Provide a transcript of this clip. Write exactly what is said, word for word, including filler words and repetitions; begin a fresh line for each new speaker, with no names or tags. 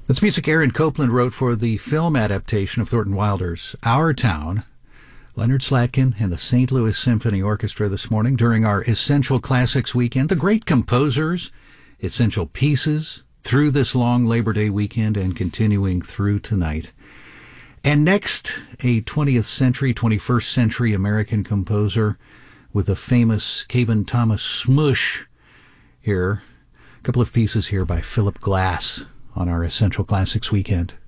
That's music Aaron Copland wrote for the film adaptation of Thornton Wilder's Our Town. Leonard Slatkin and the Saint Louis Symphony Orchestra this morning during our Essential Classics weekend. The great composers, essential pieces through this long Labor Day weekend and continuing through tonight. And next, a twentieth century, twenty-first century American composer with the famous Caben Thomas Smush here. A couple of pieces here by Philip Glass on our Essential Classics weekend.